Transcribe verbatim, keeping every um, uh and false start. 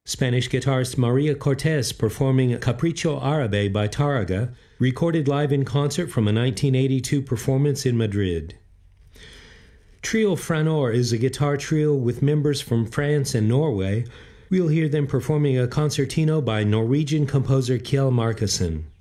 Spanish guitarist Maria Cortez performing Capricho Árabe by Tárrega, recorded live in concert from a nineteen eighty-two performance in Madrid. Trio Franor is a guitar trio with members from France and Norway. We'll hear them performing a concertino by Norwegian composer Kjell Markussen.